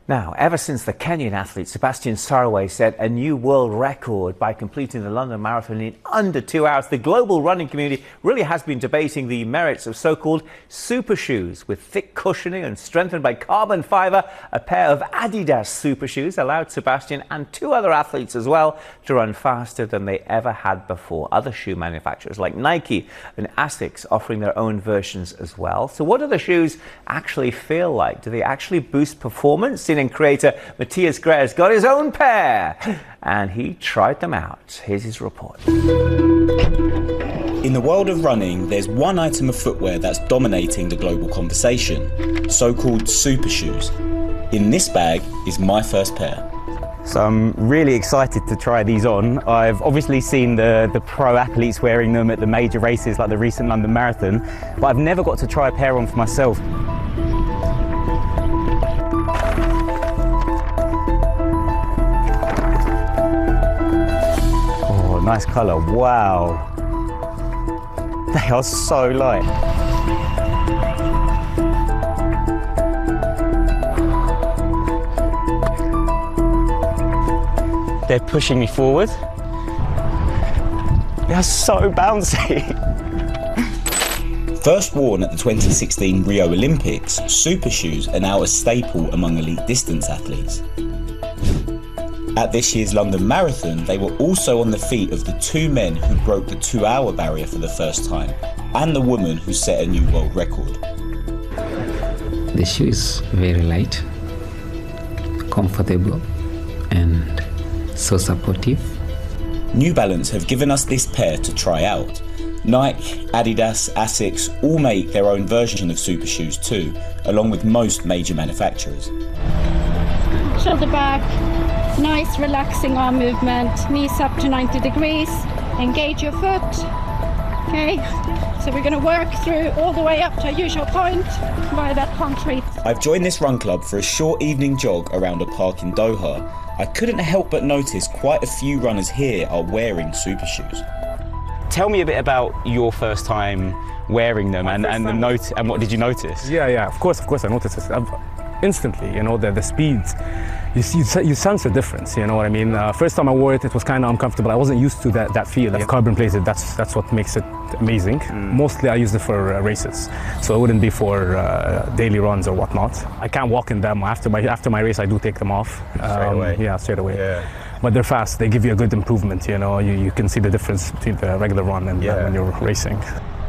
Now, ever since the Kenyan athlete Sebastian Saraway set a new world record by completing the London Marathon in under 2 hours, the global running community really has been debating the merits of so-called super shoes. With thick cushioning and strengthened by carbon fiber, a pair of Adidas super shoes allowed Sebastian and two other athletes as well to run faster than they ever had before. Other shoe manufacturers like Nike and Asics offering their own versions as well. So what do the shoes actually feel like? Do they actually boost performance? CNN creator Matthias Greer's got his own pair and he tried them out. Here's his report. In the world of running, there's one item of footwear that's dominating the global conversation, so-called super shoes. In this bag is my first pair. So I'm really excited to try these on. I've obviously seen the pro athletes wearing them at the major races like the recent London Marathon, but I've never got to try a pair on for myself. Oh, nice colour, wow. They are so light. They're pushing me forward. They're so bouncy. First worn at the 2016 Rio Olympics, super shoes are now a staple among elite distance athletes. At this year's London Marathon, they were also on the feet of the two men who broke the 2-hour barrier for the first time, and the woman who set a new world record. The shoe is very light, comfortable, and so supportive. New Balance have given us this pair to try out. Nike, Adidas, Asics all make their own version of super shoes too, along with most major manufacturers. Shoulder back, nice relaxing arm movement, knees up to 90 degrees, engage your foot. Okay, so we're going to work through all the way up to our usual point by that concrete. I've joined this run club for a short evening jog around a park in Doha. I couldn't help but notice quite a few runners here are wearing super shoes. Tell me a bit about your first time wearing them and what did you notice? Yeah, of course I noticed it. Instantly, you know, the speeds, you sense the difference, you know what I mean? First time I wore it, it was kind of uncomfortable. I wasn't used to that feel. It's carbon plated, that's what makes it amazing. Mostly I used it for races, so it wouldn't be for daily runs or whatnot. I can't walk in them. After my race, I do take them off. Straight away? Yeah, straight away. Yeah. But they're fast, they give you a good improvement, you know, you can see the difference between the regular run and when you're racing.